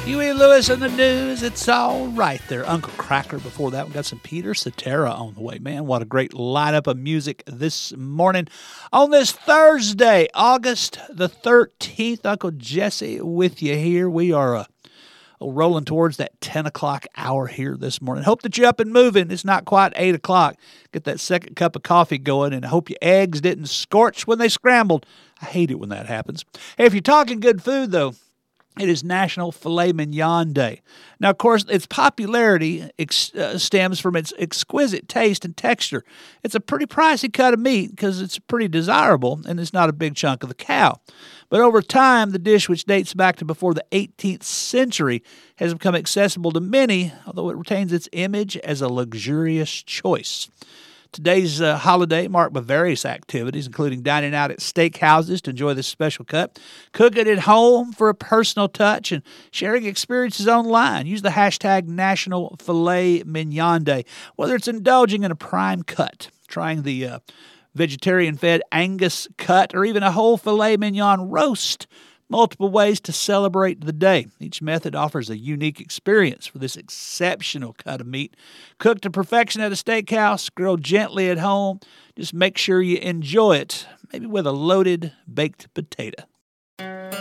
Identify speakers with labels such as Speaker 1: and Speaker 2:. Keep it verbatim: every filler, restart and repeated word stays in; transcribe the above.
Speaker 1: Huey Lewis and the News. It's all right there. Uncle Cracker before that. We got some Peter Cetera on the way. Man, what a great lineup of music this morning. On this Thursday, August the thirteenth, Uncle Jesse with you here. We are uh, rolling towards that ten o'clock hour here this morning. Hope that you're up and moving. It's not quite eight o'clock. Get that second cup of coffee going, and I hope your eggs didn't scorch when they scrambled. I hate it when that happens. Hey, if you're talking good food, though, it is National Filet Mignon Day. Now, of course, its popularity ex- uh, stems from its exquisite taste and texture. It's a pretty pricey cut of meat because it's pretty desirable and it's not a big chunk of the cow. But over time, the dish, which dates back to before the eighteenth century, has become accessible to many, although it retains its image as a luxurious choice. Today's uh, holiday marked by various activities, including dining out at steakhouses to enjoy this special cut, cooking at home for a personal touch, and sharing experiences online. Use the hashtag National Filet Mignon Day, whether it's indulging in a prime cut, trying the uh, vegetarian-fed Angus cut, or even a whole filet mignon roast. Multiple ways to celebrate the day. Each method offers a unique experience for this exceptional cut of meat. Cooked to perfection at a steakhouse, grilled gently at home. Just make sure you enjoy it, maybe with a loaded baked potato.